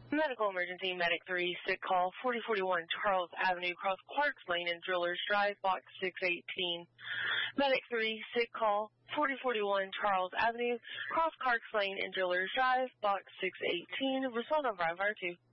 Medical emergency, Medic 3, sick call, 4041 Charles Avenue, cross Clarks Lane and Drillers Drive, box 618. Medic 3, sick call, 4041 Charles Avenue, cross Clarks Lane and Drillers Drive, box 618. Respond on 5R2.